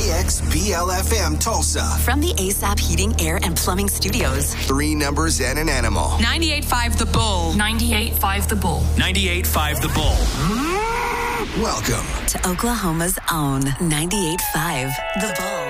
KXBL-FM Tulsa. From the ASAP Heating, Air, and Plumbing Studios. 3 numbers and an animal. 98.5 The Bull. 98.5 The Bull. 98.5 The Bull. Welcome to Oklahoma's own 98.5 The Bull.